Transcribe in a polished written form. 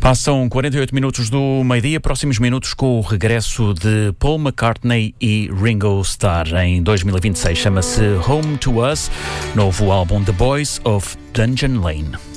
Passam 48 minutos do meio-dia, próximos minutos com o regresso de Paul McCartney e Ringo Starr em 2026. Chama-se Home to Us, novo álbum The Boys of Dungeon Lane.